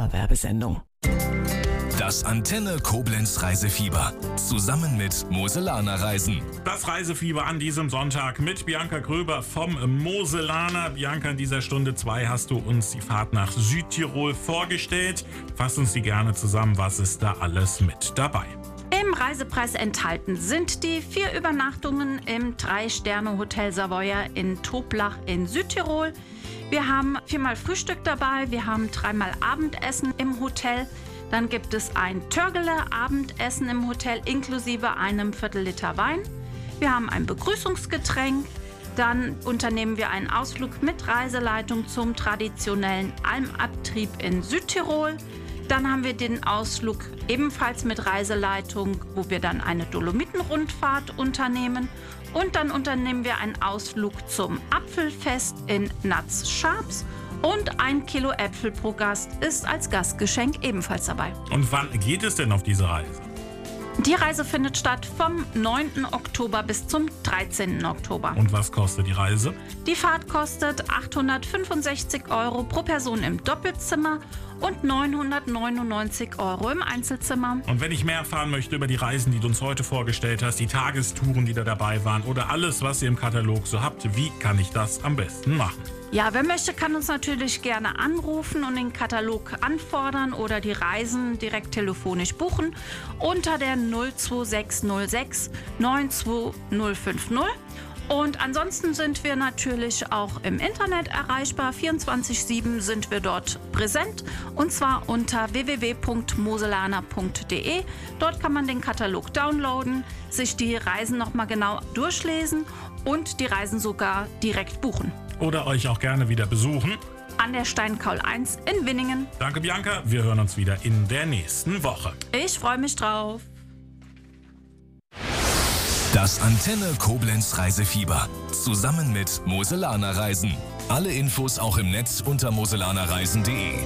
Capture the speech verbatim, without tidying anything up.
Dauerwerbesendung. Das Antenne Koblenz Reisefieber. Zusammen mit Moselaner Reisen. Das Reisefieber an diesem Sonntag mit Bianca Gröber vom Moselaner. Bianca, in dieser Stunde zwei hast du uns die Fahrt nach Südtirol vorgestellt. Fass uns die gerne zusammen, was ist da alles mit dabei? Im Reisepreis enthalten sind die vier Übernachtungen im Drei-Sterne-Hotel Savoia in Toblach in Südtirol. Wir haben viermal Frühstück dabei, wir haben dreimal Abendessen im Hotel. Dann gibt es ein Törgele-Abendessen im Hotel inklusive einem Viertel Liter Wein. Wir haben ein Begrüßungsgetränk. Dann unternehmen wir einen Ausflug mit Reiseleitung zum traditionellen Almabtrieb in Südtirol. Dann haben wir den Ausflug ebenfalls mit Reiseleitung, wo wir dann eine Dolomitenrundfahrt unternehmen. Und dann unternehmen wir einen Ausflug zum Apfelfest in Natz-Scharps. Und ein Kilo Äpfel pro Gast ist als Gastgeschenk ebenfalls dabei. Und wann geht es denn auf diese Reise? Die Reise findet statt vom neunten Oktober bis zum dreizehnten Oktober. Und was kostet die Reise? Die Fahrt kostet achthundertfünfundsechzig Euro pro Person im Doppelzimmer und neunhundertneunundneunzig Euro im Einzelzimmer. Und wenn ich mehr erfahren möchte über die Reisen, die du uns heute vorgestellt hast, die Tagestouren, die da dabei waren oder alles, was ihr im Katalog so habt, wie kann ich das am besten machen? Ja, wer möchte, kann uns natürlich gerne anrufen und den Katalog anfordern oder die Reisen direkt telefonisch buchen unter der null zwei sechs null sechs neun zwei null fünf null. Und ansonsten sind wir natürlich auch im Internet erreichbar. vierundzwanzig sieben sind wir dort präsent und zwar unter w w w punkt moselaner punkt d e. Dort kann man den Katalog downloaden, sich die Reisen nochmal genau durchlesen und die Reisen sogar direkt buchen. Oder euch auch gerne wieder besuchen. An der Steinkaul eins in Winningen. Danke, Bianca. Wir hören uns wieder in der nächsten Woche. Ich freue mich drauf. Das Antenne Koblenz Reisefieber. Zusammen mit Moselaner Reisen. Alle Infos auch im Netz unter moselanerreisen punkt d e.